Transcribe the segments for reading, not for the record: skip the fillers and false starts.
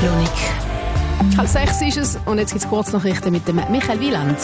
Klönig. 5:30 ist es und jetzt gibt es Kurznachrichten mit dem Michael Wieland.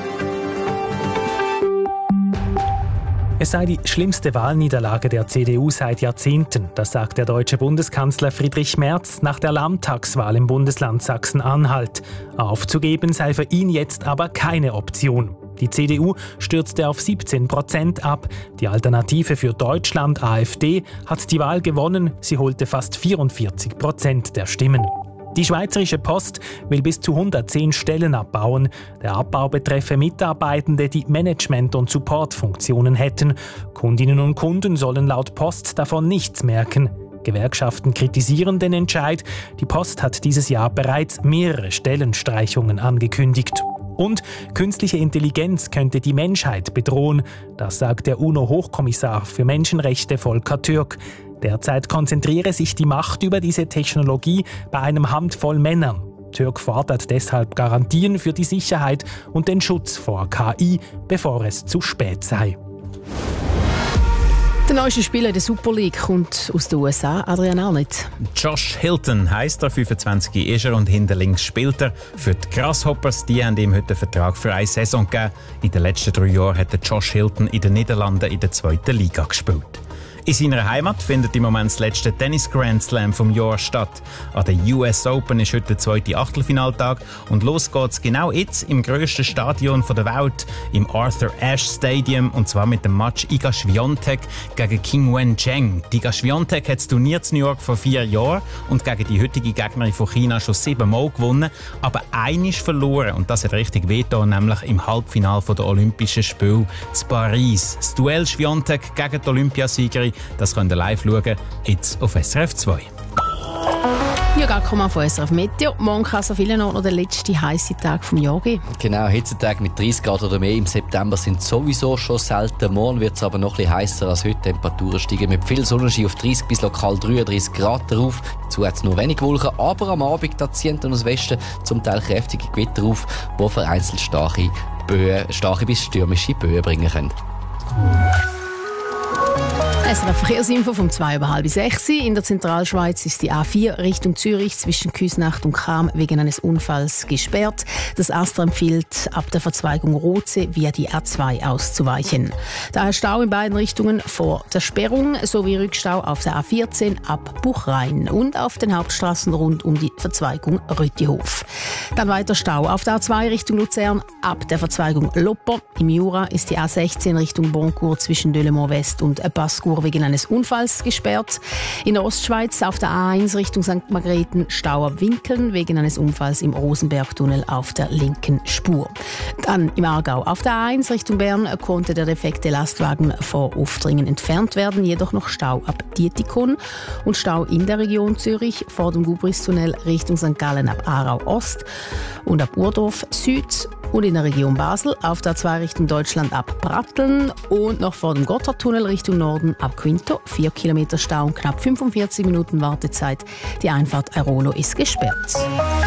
Es sei die schlimmste Wahlniederlage der CDU seit Jahrzehnten, das sagt der deutsche Bundeskanzler Friedrich Merz nach der Landtagswahl im Bundesland Sachsen-Anhalt. Aufzugeben sei für ihn jetzt aber keine Option. Die CDU stürzte auf 17% ab. Die Alternative für Deutschland, AfD, hat die Wahl gewonnen. Sie holte fast 44% der Stimmen. Die Schweizerische Post will bis zu 110 Stellen abbauen. Der Abbau betreffe Mitarbeitende, die Management- und Supportfunktionen hätten. Kundinnen und Kunden sollen laut Post davon nichts merken. Gewerkschaften kritisieren den Entscheid. Die Post hat dieses Jahr bereits mehrere Stellenstreichungen angekündigt. Und künstliche Intelligenz könnte die Menschheit bedrohen. Das sagt der UNO-Hochkommissar für Menschenrechte Volker Türk. Derzeit konzentriere sich die Macht über diese Technologie bei einem Handvoll Männern. Türk fordert deshalb Garantien für die Sicherheit und den Schutz vor KI, bevor es zu spät sei. Der neueste Spieler der Super League kommt aus den USA, Adrian Arnett. Josh Hilton heisst er, 25 ist er und hinter links spielt er. Für die Grasshoppers, die haben ihm heute einen Vertrag für eine Saison gegeben. In den letzten 3 Jahren hat Josh Hilton in den Niederlanden in der 2. Liga gespielt. In seiner Heimat findet im Moment das letzte Tennis-Grand Slam vom Jahr statt. An der US Open ist heute der 2. Achtelfinaltag und los geht's genau jetzt im grössten Stadion der Welt, im Arthur Ashe Stadium, und zwar mit dem Match Iga Swiatek gegen Qing Wencheng. Die Iga Swiatek hat das Turnier in New York vor 4 Jahren und gegen die heutige Gegnerin von China schon 7 Mal gewonnen, aber einmal verloren und das hat richtig wehgetan, nämlich im Halbfinale der Olympischen Spiele in Paris. Das Duell Swiatek gegen die Olympiasiegerin, das könnt ihr live schauen, jetzt auf SRF 2. Ja, gar von SRF Meteo. Morgen kann es an vielen Orten noch der letzte heisse Tag vom Jahr geben. Genau, Hitzetag mit 30 Grad oder mehr im September sind sowieso schon selten. Morgen wird es aber noch ein bisschen heißer als heute. Temperaturen steigen mit viel Sonnenschein auf 30 bis lokal 33 Grad darauf. Dazu hat es nur wenig Wolken, aber am Abend da ziehen dann aus Westen zum Teil kräftige Gewitter auf, die vereinzelt starke bis stürmische Böen bringen können. SRF Verkehrsinfo vom 5:30. In der Zentralschweiz ist die A4 Richtung Zürich zwischen Küsnacht und Cham wegen eines Unfalls gesperrt. Das ASTRA empfiehlt, ab der Verzweigung Rothsee via die A2 auszuweichen. Daher Stau in beiden Richtungen vor der Sperrung sowie Rückstau auf der A14 ab Buchrain und auf den Hauptstraßen rund um die Verzweigung Rüttihof. Dann weiter Stau auf der A2 Richtung Luzern ab der Verzweigung Lopper. Im Jura ist die A16 Richtung Boncourt zwischen Delemont West und Pascour wegen eines Unfalls gesperrt. In der Ostschweiz auf der A1 Richtung St. Margrethen Stau ab Winkeln wegen eines Unfalls im Rosenbergtunnel auf der linken Spur. Dann im Aargau auf der A1 Richtung Bern konnte der defekte Lastwagen vor Aufdringen entfernt werden, jedoch noch Stau ab Dietikon und Stau in der Region Zürich vor dem Gubristunnel Richtung St. Gallen ab Aarau Ost und ab Urdorf Süd und in der Region Basel auf der A2 Richtung Deutschland ab Pratteln und noch vor dem Gotthardtunnel Richtung Norden ab Quinto. 4 Kilometer Stau und knapp 45 Minuten Wartezeit. Die Einfahrt Airolo ist gesperrt.